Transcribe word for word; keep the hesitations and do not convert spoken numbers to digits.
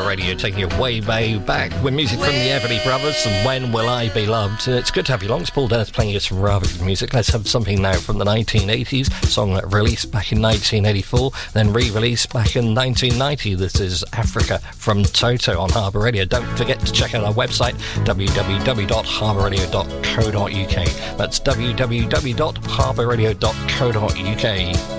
Radio, taking you way, way back with music from the Everly Brothers and When Will I Be Loved. Uh, it's good to have you along. It's Paul Dennis playing you some rather good music. Let's have something now from the nineteen eighties, song that released back in nineteen eighty-four, then re-released back in nineteen ninety. This is Africa from Toto on Harbour Radio. Don't forget to check out our website, w w w dot harbour radio dot co dot u k. That's w w w dot harbour radio dot co dot u k.